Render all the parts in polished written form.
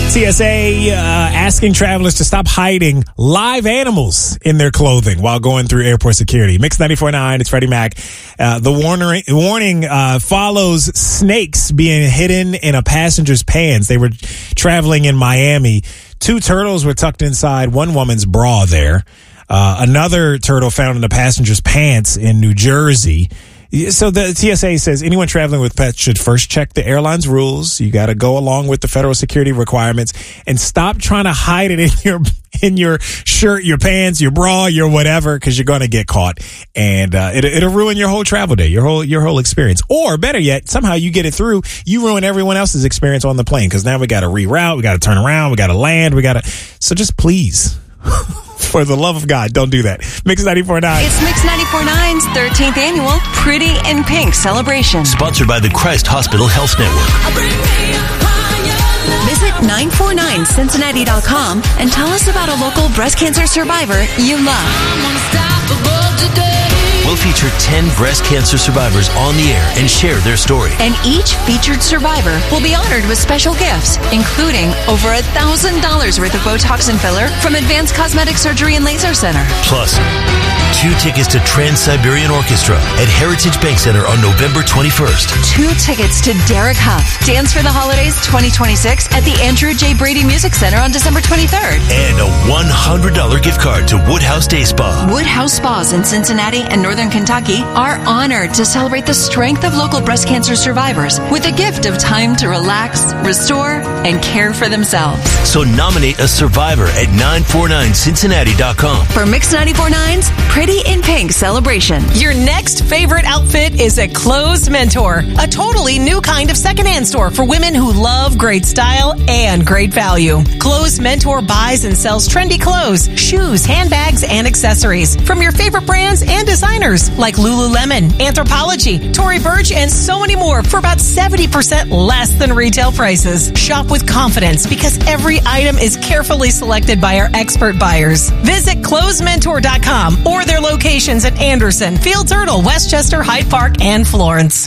TSA asking travelers to stop hiding live animals in their clothing while going through airport security. Mix 94.9, it's Freddie Mac. The warning follows snakes being hidden in a passenger's pants. They were traveling in Miami. 2 turtles were tucked inside one woman's bra there. Another turtle found in the passenger's pants in New Jersey. So the TSA says anyone traveling with pets should first check the airline's rules. You got to go along with the federal security requirements and stop trying to hide it in your shirt, your pants, your bra, your whatever, because you're going to get caught, and it'll ruin your whole travel day, your whole experience. Or better yet, somehow you get it through, you ruin everyone else's experience on the plane, because now we got to reroute, we got to turn around, we got to land, so just please. For the love of God, don't do that. Mix 94.9. It's Mix 94.9's 13th annual Pretty in Pink celebration. Sponsored by the Christ Hospital Health Network. Visit 949cincinnati.com and tell us about a local breast cancer survivor you love. We'll feature 10 breast cancer survivors on the air and share their story. And each featured survivor will be honored with special gifts, including over $1,000 worth of Botox and filler from Advanced Cosmetic Surgery and Laser Center. Plus, 2 tickets to Trans-Siberian Orchestra at Heritage Bank Center on November 21st. 2 tickets to Derek Huff, Dance for the Holidays 2026 at the Andrew J. Brady Music Center on December 23rd. And a $100 gift card to Woodhouse Day Spa. Woodhouse Spas in Cincinnati and Northern Kentucky are honored to celebrate the strength of local breast cancer survivors with a gift of time to relax, restore, and care for themselves. So nominate a survivor at 949cincinnati.com. For Mix 94.9's Pretty in Pink celebration. Your next favorite outfit is at Clothes Mentor, a totally new kind of secondhand store for women who love great style and great value. Clothes Mentor buys and sells trendy clothes, shoes, handbags, and accessories from your favorite brands and designers like Lululemon, Anthropologie, Tory Burch, and so many more for about 70% less than retail prices. Shop with confidence because every item is carefully selected by our expert buyers. Visit clothesmentor.com or their locations at Anderson, Field Turtle, Westchester, Hyde Park, and Florence.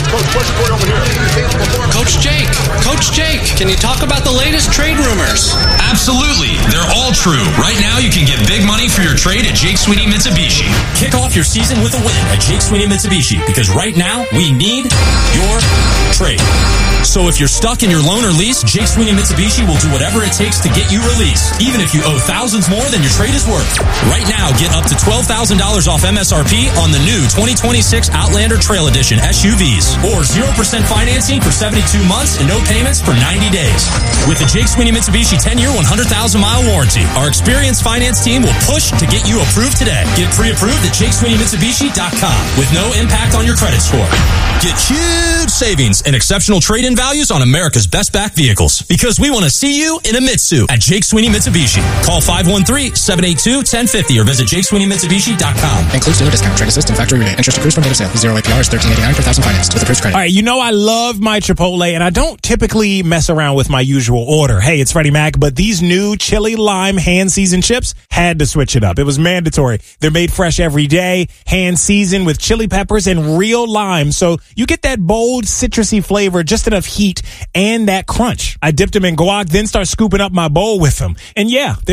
Coach Jake, can you talk about the latest trade rumors? Absolutely. They're all true. Right now, you can get big money for your trade at Jake Sweeney Mitsubishi. Kick off your season with a win at Jake Sweeney Mitsubishi, because right now, we need your trade. So if you're stuck in your loan or lease, Jake Sweeney Mitsubishi will do whatever it takes to get you released, even if you owe thousands more than your trade is worth. Right now, get up to $12,000 off MSRP on the new 2026 Outlander Trail Edition SUVs, or 0% financing for 72 months and no payments for 90 days. With the Jake Sweeney Mitsubishi 10-year, 100,000-mile warranty, our experienced finance team will push to get you approved today. Get pre-approved at JakeSweeneyMitsubishi.com with no impact on your credit score. Get huge savings and exceptional trade-in values on America's best back vehicles, because we want to see you in a Mitsu at Jake Sweeney Mitsubishi. Call 513-782-1050 or visit JakeSweeneyMitsubishi.com. Includes dealer discount, trade assist, and factory rebate. Interest accrues from date of sale. 0 APR is $13.89 per thousand financed with approved credit. All right, you know I love my Chipotle, and I don't typically mess around with my usual order. Hey, it's Freddie Mac, but these new chili lime hand-seasoned chips had to switch it up. It was mandatory. They're made fresh every day, hand-seasoned with chili peppers and real lime, so you get that bold, citrusy flavor, just enough heat, and that crunch. I dipped them in guac, then start scooping up my bowl with them. And yeah,